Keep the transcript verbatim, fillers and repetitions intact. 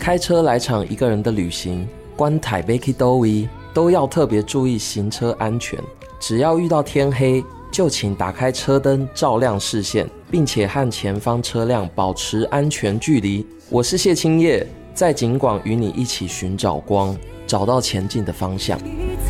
开车来场一个人的旅行，关台北去哪里都要特别注意行车安全。只要遇到天黑，就请打开车灯照亮视线，并且和前方车辆保持安全距离。我是谢清业，在警广与你一起寻找光，找到前进的方向。